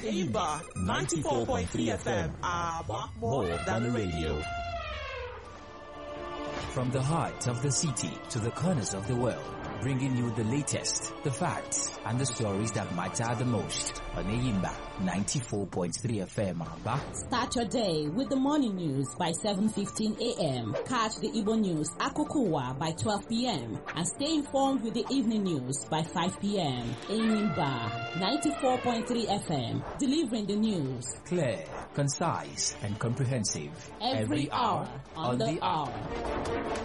Aimba 94.3 FM. Aba, more than the radio. From the heart of the city to the corners of the world, bringing you the latest, the facts, and the stories that matter the most on Aimba 94.3 FM. Aba. Start your day with the morning news by 7:15 a.m. Catch the Igbo news Akokuwa by 12 p.m. and stay informed with the evening news by 5 p.m. Aimba 94.3 FM, delivering the news. Clear, concise, and comprehensive. Every hour on the hour.